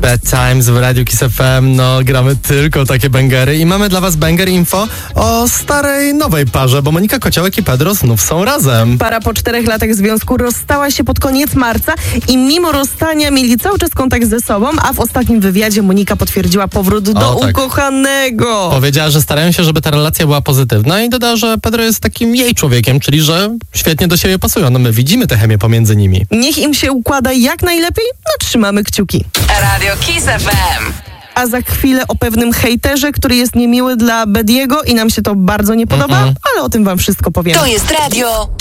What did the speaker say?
Bad Times w Radiu Kiss FM, gramy tylko takie bangery i mamy dla was banger info o starej, nowej parze, bo Monika Kociołek i Pedro znów są razem. Para po 4 latach związku rozstała się pod koniec marca i mimo rozstania mieli cały czas kontakt ze sobą, a w ostatnim wywiadzie Monika potwierdziła powrót do ukochanego. Powiedziała, że starają się, żeby ta relacja była pozytywna i dodała, że Pedro jest takim jej człowiekiem, czyli że świetnie do siebie pasują. My widzimy tę chemię pomiędzy nimi. Niech im się układa jak najlepiej, trzymamy kciuki. Radio Kiss FM. A za chwilę o pewnym hejterze, który jest niemiły dla Bediego i nam się to bardzo nie podoba, ale o tym wam wszystko powiem. To jest Radio